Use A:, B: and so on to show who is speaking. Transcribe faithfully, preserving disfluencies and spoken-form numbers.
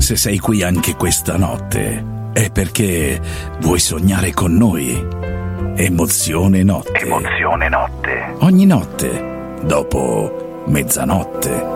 A: Se sei qui anche questa notte è perché vuoi sognare con noi. Emozione Notte.
B: Emozione Notte.
A: Ogni notte, dopo mezzanotte.